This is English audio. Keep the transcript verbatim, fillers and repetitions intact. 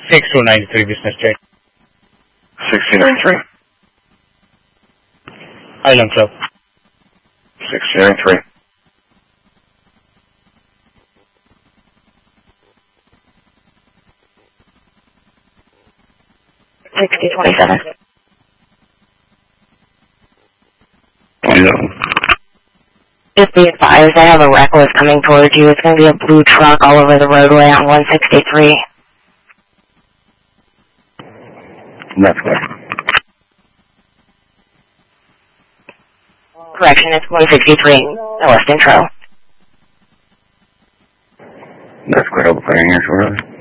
six two nine three business jet. six two nine three. Island Club. six two nine three. sixty twenty-seven. Hello. Just be advised, I have a reckless coming towards you. It's going to be a blue truck all over the roadway on one sixty-three. That's good. Correction, it's one sixty-three, the left intro. That's good. I'll be playing here shortly.